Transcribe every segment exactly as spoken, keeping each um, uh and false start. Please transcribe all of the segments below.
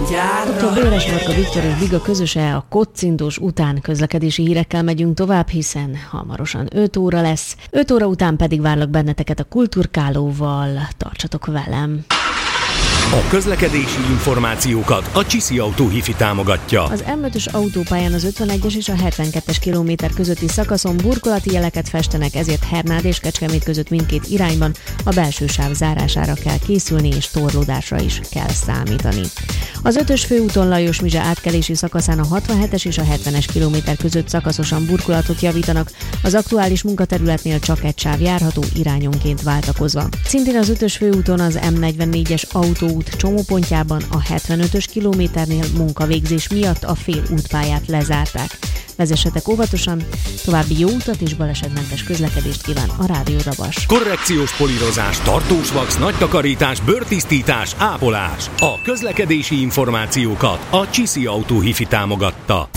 Gyárra. Béres Varga Viktor és Biga közöse a kocintós után közlekedési hírekkel megyünk tovább, hiszen hamarosan öt óra lesz. öt óra után pedig várlak benneteket a Kulturkálóval. Tartsatok velem! A közlekedési információkat a Csiszi Autó Hifi támogatja. Az M ötös autópályán az ötvenegyes és a hetvenkettes kilométer közötti szakaszon burkolati jeleket festenek, ezért Hernád és Kecskemét között mindkét irányban a belső sáv zárására kell készülni, és torlódásra is kell számítani. Az ötös főúton Lajos Mizse átkelési szakaszán a hatvanhetes és a hetvenes kilométer között szakaszosan burkolatot javítanak, az aktuális munkaterületnél csak egy sáv járható, irányonként váltakozva. Szintén az ötös főúton az M negyvennégyes autóút csomópontjában a hetvenötös kilométernél munkavégzés miatt a fél útpályát lezárták. Vezessetek óvatosan, további jó utat és balesetmentes közlekedést kíván a Rádió Dabas. Korrekciós polírozás, tartós vax, nagy takarítás, bőrtisztítás, ápolás. A közlekedési információkat a Csiszi Autó Hifi támogatta.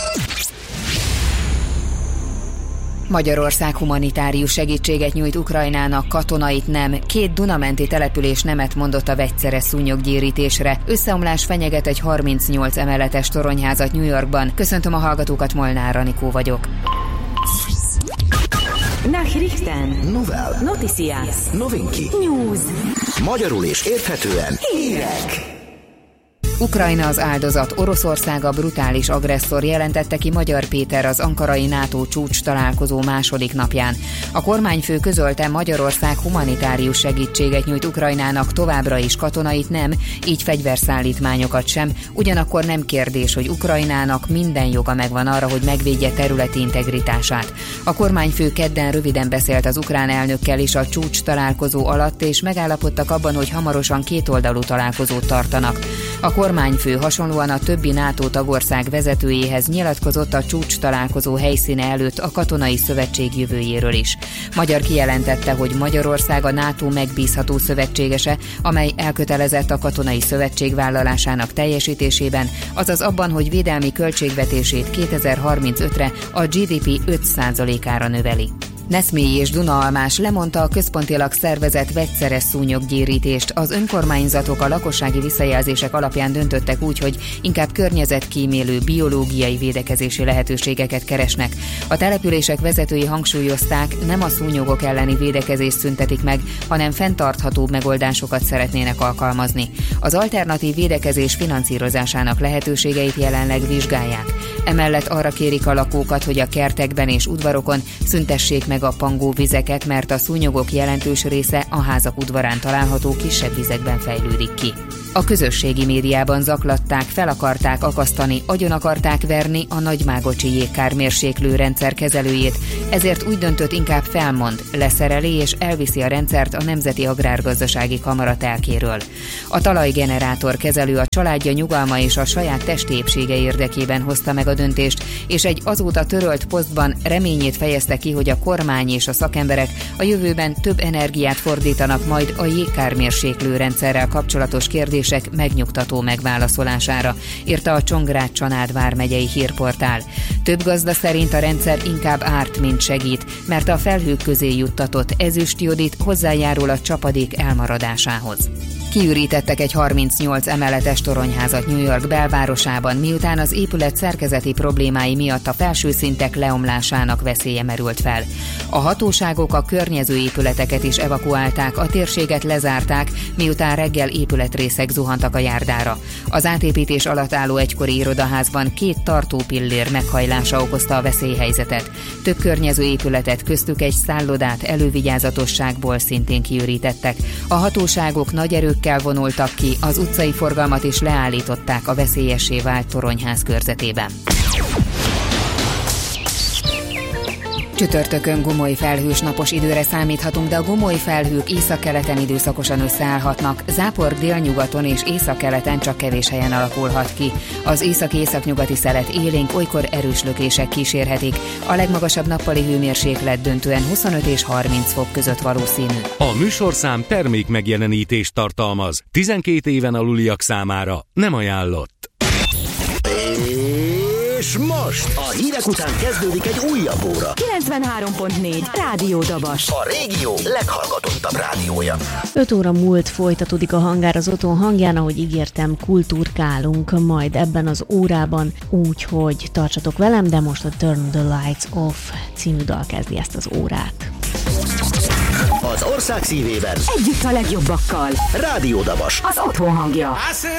Magyarország humanitárius segítséget nyújt Ukrajnának, katonait nem. Két dunamenti település nemet mondott a vegyszeres szúnyoggyérítésre. Összeomlás fenyeget egy harmincnyolc emeletes toronyházat New Yorkban. Köszöntöm a hallgatókat, Molnár Anikó vagyok. Nachrichten. Novel. Noticias. Novinki. News. Magyarul és érthetően hírek. Ukrajna az áldozat, Oroszország a brutális agresszor, jelentette ki Magyar Péter az ankarai NATO csúcs találkozó második napján. A kormányfő közölte, Magyarország humanitárius segítséget nyújt Ukrajnának, továbbra is katonait nem, így fegyverszállítmányokat sem, ugyanakkor nem kérdés, hogy Ukrajnának minden joga megvan arra, hogy megvédje területi integritását. A kormányfő kedden röviden beszélt az ukrán elnökkel is a csúcs találkozó alatt, és megállapodtak abban, hogy hamarosan kétoldalú találkozót tartanak. A kormányfő hasonlóan a többi NATO tagország vezetőjéhez nyilatkozott a csúcs találkozó helyszíne előtt a katonai szövetség jövőjéről is. Magyar kijelentette, hogy Magyarország a NATO megbízható szövetségese, amely elkötelezett a katonai szövetség vállalásának teljesítésében, azaz abban, hogy védelmi költségvetését kétezer-harmincötre a gé dé pé öt százalékára növeli. Neszmélyi és Dunaalmás lemondta a központilag szervezett vegyszeres szúnyoggyérítést. Az önkormányzatok a lakossági visszajelzések alapján döntöttek úgy, hogy inkább környezetkímélő biológiai védekezési lehetőségeket keresnek. A települések vezetői hangsúlyozták, nem a szúnyogok elleni védekezést szüntetik meg, hanem fenntarthatóbb megoldásokat szeretnének alkalmazni. Az alternatív védekezés finanszírozásának lehetőségeit jelenleg vizsgálják. Emellett arra kérik a lakókat, hogy a kertekben és udvarokon szüntessék meg a pangó vizeket, mert a szúnyogok jelentős része a házak udvarán található kisebb vizekben fejlődik ki. A közösségi médiában zaklatták, fel akarták akasztani, agyon akarták verni a nagymágocsi jégkármérséklő rendszer kezelőjét, ezért úgy döntött, inkább felmond, leszereli és elviszi a rendszert a Nemzeti Agrárgazdasági Kamara telkéről. A talajgenerátor kezelő a családja nyugalma és a saját testi épsége érdekében hozta meg a döntést, és egy azóta törölt posztban reményét fejezte ki, hogy a kormány és a szakemberek a jövőben több energiát fordítanak majd a jégkármérséklő rendszerrel kapcsolatos kérdések megnyugtató megválaszolására, írta a Csongrád-Csanád vármegyei hírportál. Több gazda szerint a rendszer inkább árt, mint segít, mert a felhők közé juttatott ezüstjodid hozzájárul a csapadék elmaradásához. Kiürítettek egy harmincnyolc emeletes toronyházat New York belvárosában, miután az épület szerkezeti problémái miatt a felső szintek leomlásának veszélye merült fel. A hatóságok a környező épületeket is evakuálták, a térséget lezárták, miután reggel épületrészek zuhantak a járdára. Az átépítés alatt álló egykori irodaházban két tartópillér meghajlása okozta a veszélyhelyzetet. Több környező épületet, köztük egy szállodát elővigyázatosságból szintén kiürítettek. A hatóságok nagy erők kell vonultak ki, az utcai forgalmat is leállították a veszélyessé vált toronyház körzetében. Csütörtökön gomoly felhős napos időre számíthatunk, de a gomoly felhők északkeleten időszakosan összeállhatnak, zápor délnyugaton és északkeleten csak kevés helyen alakulhat ki. Az észak-északnyugati szelet élénk, olykor erős lökések kísérhetik. A legmagasabb nappali hőmérséklet döntően huszonöt és harminc fok között valószínű. A műsorszám termék megjelenítést tartalmaz. tizenkét éven aluliak számára nem ajánlott. És most a hírek után kezdődik egy újabb óra. kilencvenhárom pont négy Rádió Dabas. A régió leghallgatottabb rádiója. öt óra múlt folytatódik a Hangár az otthon hangján, ahogy ígértem, kulturkálunk majd ebben az órában, úgyhogy tartsatok velem, de most a Turn the Lights Off című dal kezdi ezt az órát. Az ország szívében Együtt a legjobbakkal. Rádió Dabas. Az otthon hangja.